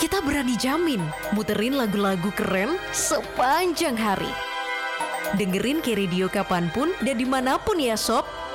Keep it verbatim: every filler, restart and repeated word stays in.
kita berani jamin muterin lagu-lagu keren sepanjang hari. Dengerin K-Radio kapanpun dan dimanapun ya sob.